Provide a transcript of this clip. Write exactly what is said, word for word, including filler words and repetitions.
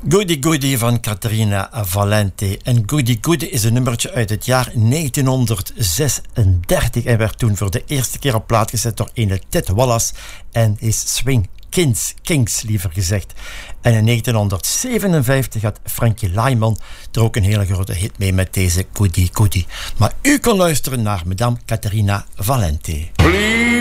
Goody Goody van Caterina Valente. En Goody Goody is een nummertje uit het jaar negentien zesendertig en werd toen voor de eerste keer op plaat gezet door ene Ted Wallace en is Swing Kings, Kings liever gezegd. En in negentien zevenenvijftig had Frankie Lymon er ook een hele grote hit mee met deze Goody Goody. Maar u kon luisteren naar Madame Caterina Valente.